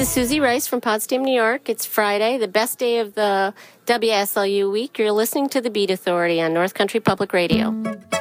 is Susie Rice from Potsdam, New York. It's Friday, the best day of the WSLU week. You're listening to the Beat Authority on North Country Public Radio.